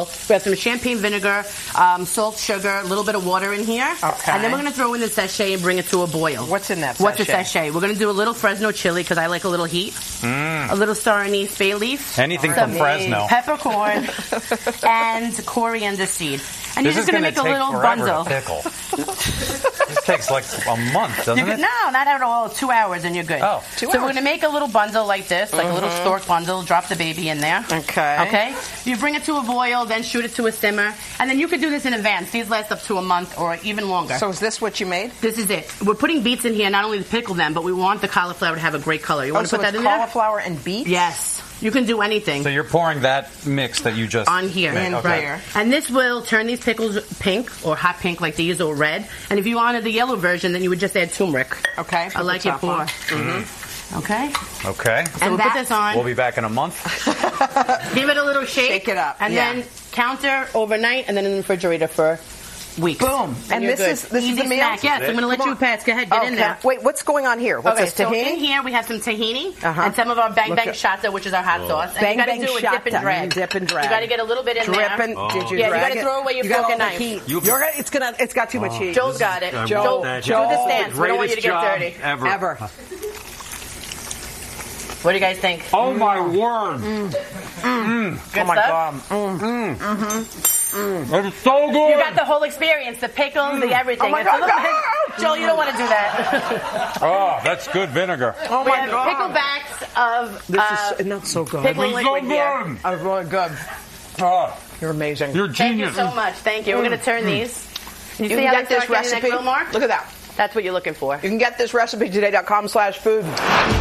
We have some champagne vinegar, salt, sugar, a little bit of water in here. Okay. And then we're going to throw in the sachet and bring it to a boil. What's in that sachet? What's the sachet? We're going to do a little Fresno chili because I like a little heat. A little star anise bay leaf. Anything from Fresno. Peppercorn. And coriander seed. And you're just going to make a little bundle. Pickle. This takes like a month, doesn't it? No, not at all. 2 hours and you're good. Oh. So we're going to make a little bundle like this, like a little stork bundle. Drop the baby in there. Okay. Okay? You bring it to a boil, then shoot it to a simmer. And then you could do this in advance. These last up to a month or even longer. So is this what you made? This is it. We're putting beets in here not only to pickle them, but we want the cauliflower to have a great color. You want to put that in there? Cauliflower and beets? Yes. You can do anything. So you're pouring that mix that you just on here. made. Right. And this will turn these pickles pink or hot pink like these or red. And if you wanted the yellow version, then you would just add turmeric. Okay. I like it pour. Okay. Okay. So we'll put this on. We'll be back in a month. Give it a little shake. Shake it up. And then counter overnight and then in the refrigerator for weeks. Boom. And this is the meal? Snack. Yes, I'm going to let you, Pat. Go ahead, get in there. Wait, what's going on here? What's this, tahini? So in here we have some tahini and some of our Bang Bang Shatta, which is our hot sauce. And Bang you got Bang to do a Shatta. dip and drag. Dip and drag. You got to get a little bit in there. Did you you drag got to throw away your fork and knife. It's got too much heat. Joel's got it. Joel, do the stance. We don't want you to get dirty. Ever. What do you guys think? Oh my word! Good my stuff? God. It's so good. You got the whole experience, the pickles, the everything. Oh my God. Joel, you don't want to do that. Oh, that's good vinegar. Oh We my have God. pickle backs of This is not so good. pickle It's liquid so here. good. Oh, really good. Oh, You're amazing. you're Thank you genius. so much. Thank you. We're going to turn these. You You see can how get they this start getting that recipe. grill mark? Look at that. That's what you're looking for. You can get this recipe today.com/food.